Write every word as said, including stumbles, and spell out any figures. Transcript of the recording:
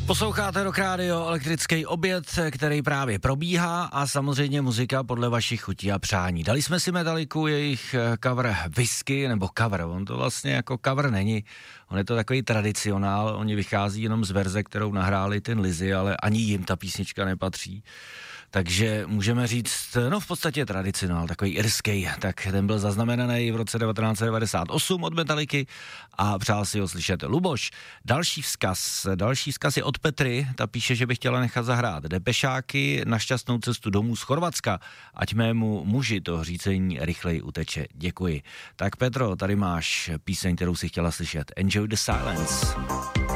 Posloucháte Rock Radio, elektrický oběd, který právě probíhá a samozřejmě muzika podle vašich chutí a přání. Dali jsme si Metalliku, jejich cover Whisky, nebo cover, on to vlastně jako cover není, on je to takový tradicionál, oni vychází jenom z verze, kterou nahráli ten Lizzy, ale ani jim ta písnička nepatří. Takže můžeme říct, no v podstatě tradicionál, takový irský, tak ten byl zaznamenaný v roce devatenáct set devadesát osm od Metalliky a přál si ho slyšet Luboš. Další vzkaz, další vzkaz je od Petry, ta píše, že by chtěla nechat zahrát Depešáky na šťastnou cestu domů z Chorvatska, ať mému muži to řícení rychleji uteče. Děkuji. Tak Petro, tady máš píseň, kterou si chtěla slyšet. Enjoy the silence.